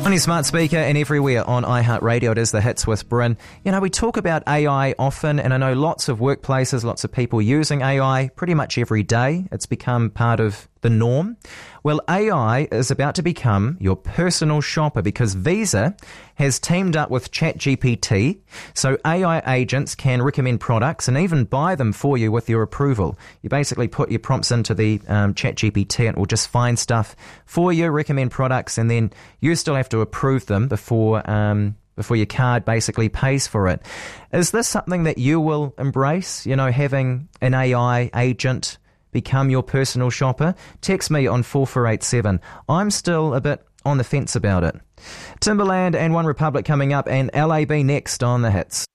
On your smart speaker and everywhere on iHeartRadio, it is The Hits with Bryn. You know, we talk about AI often, and I know lots of workplaces, lots of people using AI pretty much every day. It's become part of the norm. Well, AI is about to become your personal shopper because Visa has teamed up with ChatGPT, so AI agents can recommend products and even buy them for you with your approval. You basically put your prompts into the ChatGPT and it will just find stuff for you, recommend products, and then you still have to approve them before your card basically pays for it. Is this something that you will embrace, you know, having an AI agent become your personal shopper? Text me on 4487. I'm still a bit on the fence about it. Timberland and One Republic coming up, and LAB next on The Hits.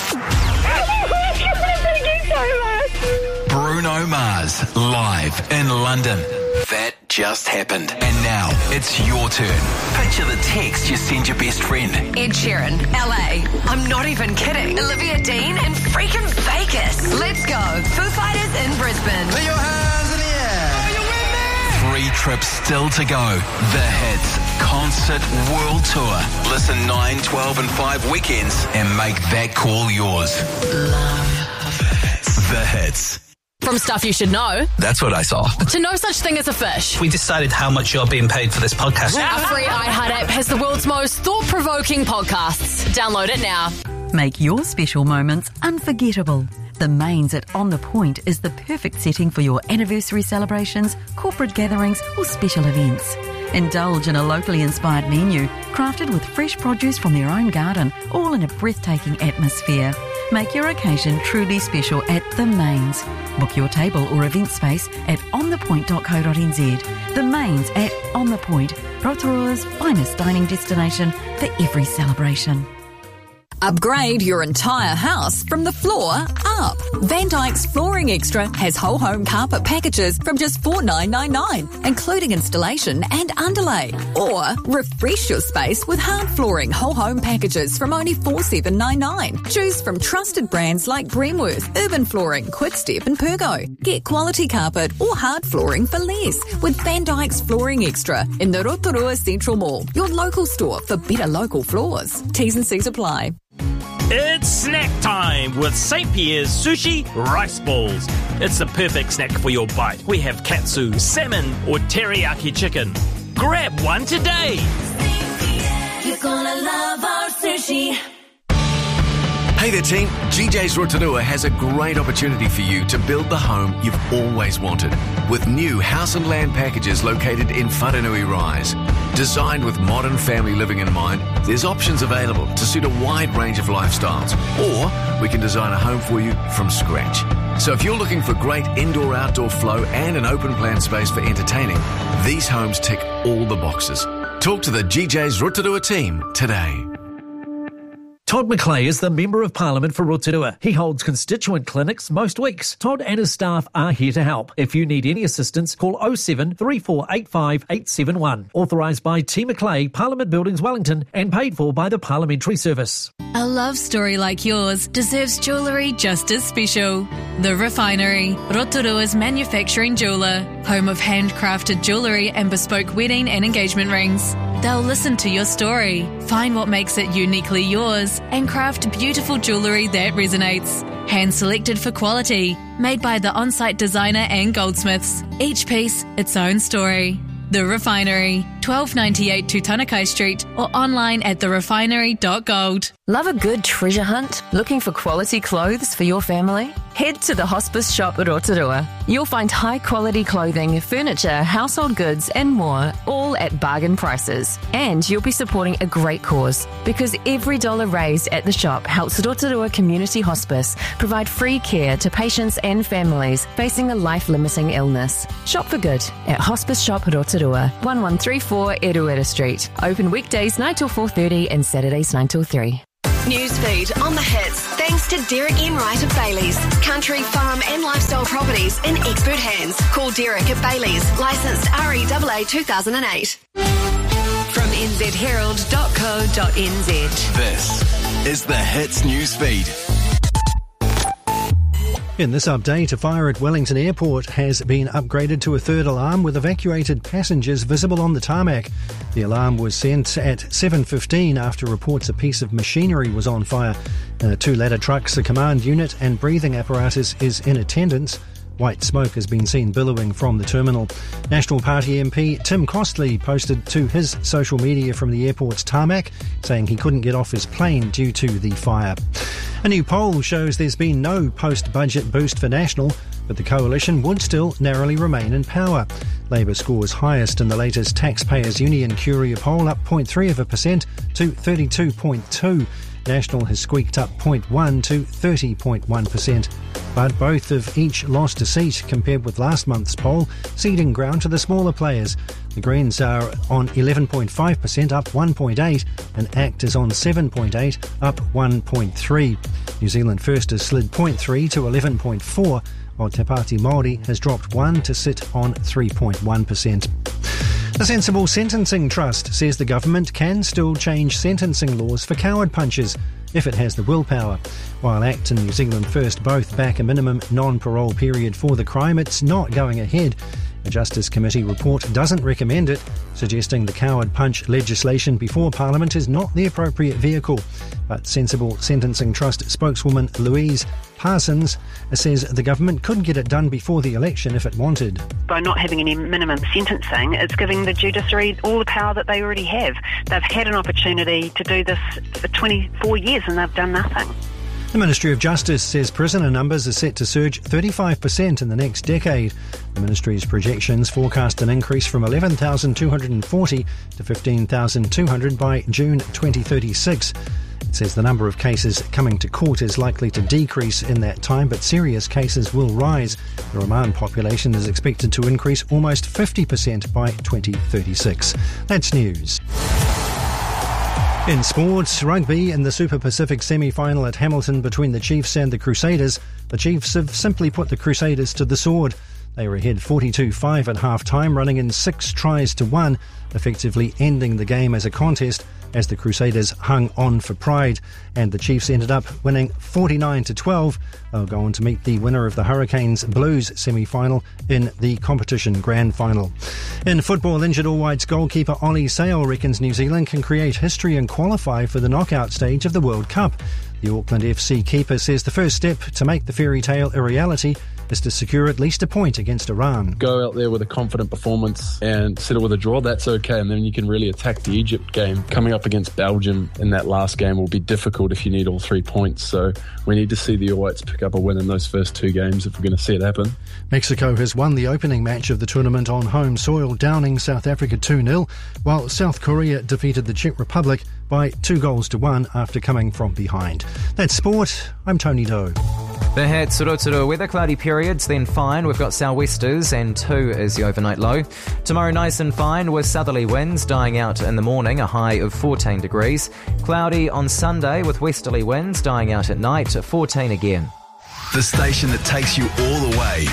Bruno Mars, live in London. That just happened. And now, it's your turn. Picture the text you send your best friend. Ed Sheeran, LA. I'm not even kidding. Olivia Dean in freaking Vegas. Let's go. Foo Fighters in Brisbane. Put your hands in the air. Are you with me? 3 trips still to go. The Hits Concert World Tour. Listen 9, 12 and 5 weekends and make that call yours. The Hits. From stuff you should know. That's what I saw. To no such thing as a fish. We decided how much you're being paid for this podcast. Our free iHeart app has the world's most thought-provoking podcasts. Download it now. Make your special moments unforgettable. The Mains at On The Point is the perfect setting for your anniversary celebrations, corporate gatherings or special events. Indulge in a locally inspired menu crafted with fresh produce from their own garden, all in a breathtaking atmosphere. Make your occasion truly special at The Mains. Book your table or event space at onthepoint.co.nz. The Mains at On The Point, Rotorua's finest dining destination for every celebration. Upgrade your entire house from the floor up. Van Dyke's Flooring Extra has whole home carpet packages from just $4,999, including installation and underlay. Or refresh your space with hard flooring whole home packages from only $4,799. Choose from trusted brands like Bremworth, Urban Flooring, Quickstep and Pergo. Get quality carpet or hard flooring for less with Van Dyke's Flooring Extra in the Rotorua Central Mall, your local store for better local floors. T's and C's apply. It's snack time with St. Pierre's Sushi Rice Balls. It's the perfect snack for your bite. We have katsu, salmon or teriyaki chicken. Grab one today. You're gonna love our sushi. Hey there team, GJ's Rotorua has a great opportunity for you to build the home you've always wanted with new house and land packages located in Whanganui Rise. Designed with modern family living in mind, there's options available to suit a wide range of lifestyles, or we can design a home for you from scratch. So if you're looking for great indoor-outdoor flow and an open plan space for entertaining, these homes tick all the boxes. Talk to the GJ's Rotorua team today. Todd McClay is the Member of Parliament for Rotorua. He holds constituent clinics most weeks. Todd and his staff are here to help. If you need any assistance, call 07 3485 871. Authorised by T McClay, Parliament Buildings, Wellington, and paid for by the Parliamentary Service. A love story like yours deserves jewellery just as special. The Refinery, Rotorua's manufacturing jeweller, home of handcrafted jewellery and bespoke wedding and engagement rings. They'll listen to your story, find what makes it uniquely yours, and craft beautiful jewellery that resonates. Hand-selected for quality, made by the on-site designer and goldsmiths. Each piece, its own story. The Refinery, 1298 Tutanekai Street, or online at therefinery.gold. Love a good treasure hunt? Looking for quality clothes for your family? Head to the Hospice Shop at Rotorua. You'll find high-quality clothing, furniture, household goods and more, all at bargain prices. And you'll be supporting a great cause, because every dollar raised at the shop helps Rotorua Community Hospice provide free care to patients and families facing a life-limiting illness. Shop for good at Hospice Shop Rotorua, 1134 Eruera Street. Open weekdays 9 till 4:30 and Saturdays 9 till 3. Newsfeed on The Hits, thanks to Derek Enright of Bailey's. Country, farm and lifestyle properties in expert hands. Call Derek at Bailey's, licensed REAA 2008. From nzherald.co.nz. This is The Hits Newsfeed. In this update, a fire at Wellington Airport has been upgraded to a third alarm with evacuated passengers visible on the tarmac. The alarm was sent at 7:15 after reports a piece of machinery was on fire. 2 ladder trucks, a command unit and breathing apparatus is in attendance. White smoke has been seen billowing from the terminal. National Party MP Tim Costley posted to his social media from the airport's tarmac, saying he couldn't get off his plane due to the fire. A new poll shows there's been no post-budget boost for National, but the coalition would still narrowly remain in power. Labour scores highest in the latest Taxpayers Union Curia poll, up 0.3% to 32.2. National has squeaked up 0.1 to 30.1%. But both have each lost a seat compared with last month's poll, ceding ground to the smaller players. The Greens are on 11.5%, up 1.8, and ACT is on 7.8, up 1.3. New Zealand First has slid 0.3 to 11.4, while Te Pāti Māori has dropped 1 to sit on 3.1%. The Sensible Sentencing Trust says the government can still change sentencing laws for coward punchers if it has the willpower. While ACT and New Zealand First both back a minimum non-parole period for the crime, it's not going ahead. A Justice Committee report doesn't recommend it, suggesting the coward punch legislation before Parliament is not the appropriate vehicle. But Sensible Sentencing Trust spokeswoman Louise Parsons says the government could get it done before the election if it wanted. By not having any minimum sentencing, it's giving the judiciary all the power that they already have. They've had an opportunity to do this for 24 years and they've done nothing. The Ministry of Justice says prisoner numbers are set to surge 35% in the next decade. The Ministry's projections forecast an increase from 11,240 to 15,200 by June 2036. It says the number of cases coming to court is likely to decrease in that time, but serious cases will rise. The remand population is expected to increase almost 50% by 2036. That's news. In sports, rugby in the Super Pacific semi-final at Hamilton between the Chiefs and the Crusaders. The Chiefs have simply put the Crusaders to the sword. They were ahead 42-5 at half-time, running in 6 tries to 1, effectively ending the game as a contest as the Crusaders hung on for pride, and the Chiefs ended up winning 49-12. They'll go on to meet the winner of the Hurricanes Blues semi-final in the competition grand final. In football, injured All Whites goalkeeper Ollie Sale reckons New Zealand can create history and qualify for the knockout stage of the World Cup. The Auckland FC keeper says the first step to make the fairy tale a reality is to secure at least a point against Iran. Go out there with a confident performance and settle with a draw, that's okay, and then you can really attack the Egypt game. Coming up against Belgium in that last game will be difficult if you need all 3 points, so we need to see the All Whites pick up a win in those first 2 games if we're going to see it happen. Mexico has won the opening match of the tournament on home soil, downing South Africa 2-0, while South Korea defeated the Czech Republic by 2-1 after coming from behind. That's sport. I'm Tony Doe. The Hits, Rotorua weather, cloudy periods, then fine. We've got sou'westers and 2 is the overnight low. Tomorrow nice and fine with southerly winds dying out in the morning, a high of 14 degrees. Cloudy on Sunday with westerly winds dying out at night, 14 again. The station that takes you all the way